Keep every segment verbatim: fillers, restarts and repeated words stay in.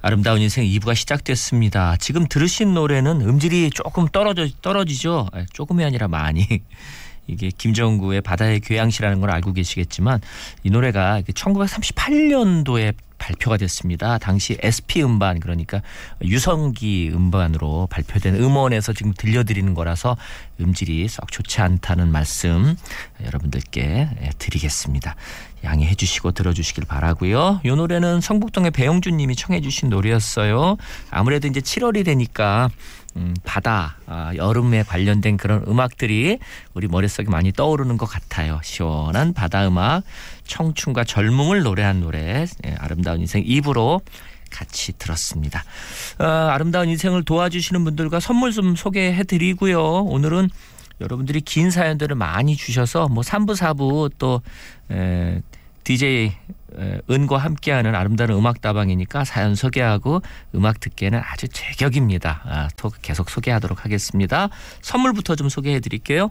아름다운 인생 이 부가 시작됐습니다. 지금 들으신 노래는 음질이 조금 떨어져, 떨어지죠? 조금이 아니라 많이. 이게 김정구의 바다의 교양시라는 걸 알고 계시겠지만 이 노래가 천구백삼십팔 년도에 발표가 됐습니다. 당시 에스피 음반, 그러니까 유성기 음반으로 발표된 음원에서 지금 들려드리는 거라서 음질이 썩 좋지 않다는 말씀 여러분들께 드리겠습니다. 양해해 주시고 들어주시길 바라고요. 이 노래는 성북동의 배영준 님이 청해 주신 노래였어요. 아무래도 이제 칠월이 되니까 음, 바다, 아, 여름에 관련된 그런 음악들이 우리 머릿속에 많이 떠오르는 것 같아요. 시원한 바다 음악, 청춘과 젊음을 노래한 노래, 예, 아름다운 인생 이 부로 같이 들었습니다. 어, 아름다운 인생을 도와주시는 분들과 선물 좀 소개해드리고요. 오늘은 여러분들이 긴 사연들을 많이 주셔서 뭐 삼 부, 사 부 또 에, 디제이 은과 함께하는 아름다운 음악다방이니까 사연 소개하고 음악 듣기에는 아주 제격입니다. 아, 또 계속 소개하도록 하겠습니다. 선물부터 좀 소개해드릴게요.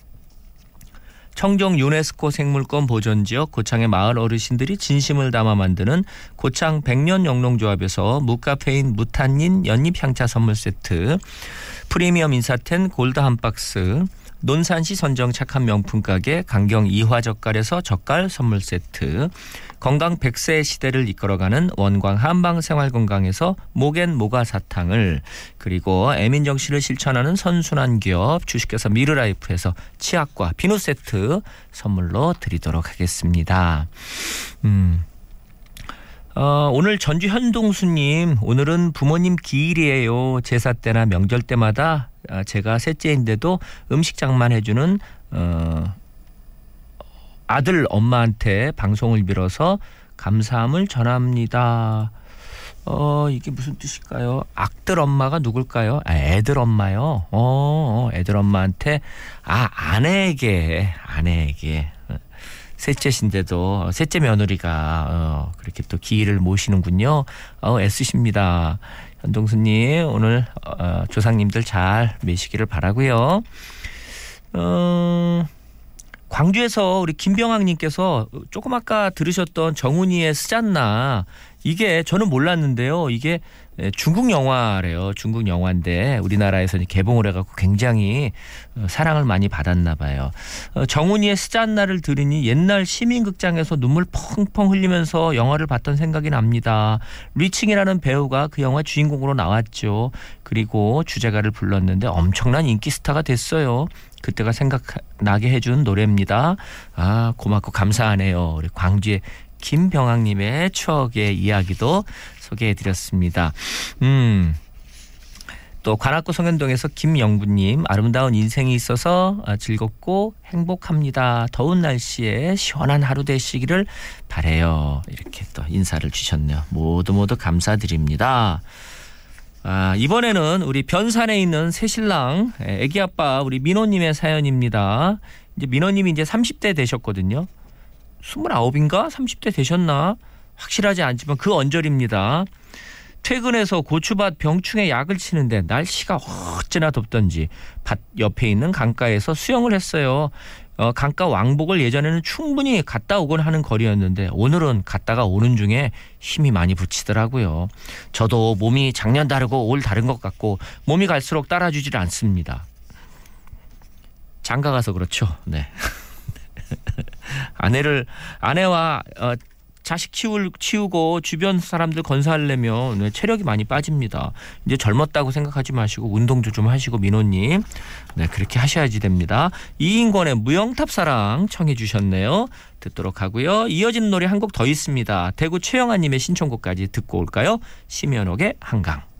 청정 유네스코 생물권 보존지역 고창의 마을 어르신들이 진심을 담아 만드는 고창 백년 영농조합에서 무카페인 무탄닌 연잎향차 선물 세트, 프리미엄 인사텐 골드 한 박스, 논산시 선정 착한 명품 가게 강경 이화젓갈에서 젓갈 선물 세트, 건강 백 세 시대를 이끌어가는 원광 한방생활건강에서 목앤 모가 사탕을, 그리고 애민정신을 실천하는 선순환 기업 주식회사 미르라이프에서 치약과 비누 세트 선물로 드리도록 하겠습니다. 음. 어, 오늘 전주 현동수님, 오늘은 부모님 기일이에요. 제사 때나 명절 때마다 제가 셋째인데도 음식 장만해주는 어, 아들 엄마한테 방송을 빌어서 감사함을 전합니다. 어, 이게 무슨 뜻일까요? 악들 엄마가 누굴까요? 아, 애들 엄마요. 어, 애들 엄마한테, 아, 아내에게, 아내에게. 셋째신데도 셋째 며느리가 어, 그렇게 또 기일을 모시는군요. 어, 애쓰십니다. 현동수님, 오늘 어, 조상님들 잘 모시기를 바라고요. 어, 광주에서 우리 김병학님께서 조금 아까 들으셨던 정훈이의 스잔나, 이게 저는 몰랐는데요. 이게 중국 영화래요. 중국 영화인데 우리나라에서 개봉을 해갖고 굉장히 사랑을 많이 받았나 봐요. 정훈이의 스잔나를 들으니 옛날 시민극장에서 눈물 펑펑 흘리면서 영화를 봤던 생각이 납니다. 리칭이라는 배우가 그 영화 주인공으로 나왔죠. 그리고 주제가를 불렀는데 엄청난 인기 스타가 됐어요. 그때가 생각나게 해준 노래입니다. 아, 고맙고 감사하네요. 우리 광주의 김병학님의 추억의 이야기도 소개해드렸습니다. 음, 또 관악구 성현동에서 김영구님, 아름다운 인생이 있어서 즐겁고 행복합니다. 더운 날씨에 시원한 하루 되시기를 바래요. 이렇게 또 인사를 주셨네요. 모두 모두 감사드립니다. 아, 이번에는 우리 변산에 있는 새신랑 애기 아빠 우리 민호님의 사연입니다. 이제 민호님이 이제 삼십 대 되셨거든요. 스물아홉인가? 삼십 대 되셨나? 확실하지 않지만 그 언저리입니다. 퇴근해서 고추밭 병충해 약을 치는데 날씨가 어찌나 덥던지 밭 옆에 있는 강가에서 수영을 했어요. 어, 강가 왕복을 예전에는 충분히 갔다 오곤 하는 거리였는데 오늘은 갔다가 오는 중에 힘이 많이 붙이더라고요. 저도 몸이 작년 다르고 올 다른 것 같고 몸이 갈수록 따라주질 않습니다. 장가 가서 그렇죠. 네. 아내를 아내와 어, 자식 키울, 키우고 주변 사람들 건사하려면 네, 체력이 많이 빠집니다. 이제 젊었다고 생각하지 마시고 운동도 좀 하시고 민호님, 네, 그렇게 하셔야지 됩니다. 이인권의 무영탑사랑 청해 주셨네요. 듣도록 하고요. 이어지는 노래 한 곡 더 있습니다. 대구 최영아님의 신청곡까지 듣고 올까요? 심연옥의 한강.